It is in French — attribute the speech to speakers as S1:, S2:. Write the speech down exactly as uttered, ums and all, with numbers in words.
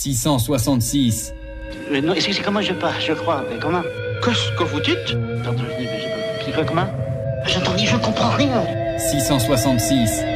S1: six cent soixante-six.
S2: Euh, non, c'est comment je pars, je crois, mais comment?
S3: Qu'est-ce que vous dites?
S2: Pardon, je dis, mais j'ai pas... C'est quoi, comment? J'entends dire, je comprends rien.
S1: six cent soixante-six.